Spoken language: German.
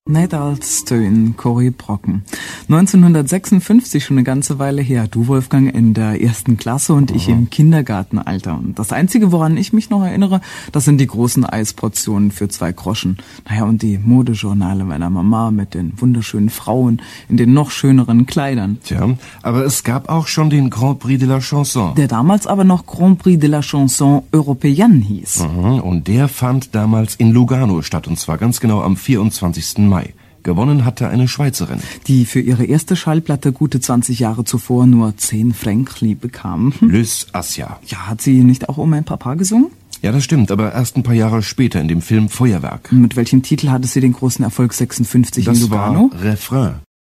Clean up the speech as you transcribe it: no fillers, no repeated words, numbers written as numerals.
Nicht als Tönen, Corrie Brocken. 1956, schon eine ganze Weile her. Du, Wolfgang, in der 1. Klasse und ich im Kindergartenalter. Und das Einzige, woran ich mich noch erinnere, das sind die großen Eisportionen für 2 Groschen. Naja, und die Modejournale meiner Mama mit den wunderschönen Frauen in den noch schöneren Kleidern. Tja, aber es gab auch schon den Grand Prix de la Chanson. Der damals aber noch Grand Prix de la Chanson Européenne hieß. Und der fand damals in Lugano statt, und zwar ganz genau am 24. Mai. Gewonnen hatte eine Schweizerin, die für ihre erste Schallplatte gute 20 Jahre zuvor nur 10 Frankli bekam. Lys Assia. Ja, hat sie nicht auch um mein Papa gesungen? Ja, das stimmt, aber erst ein paar Jahre später in dem Film Feuerwerk. Mit welchem Titel hatte sie den großen Erfolg 56 in Lugano? Das war Refrain.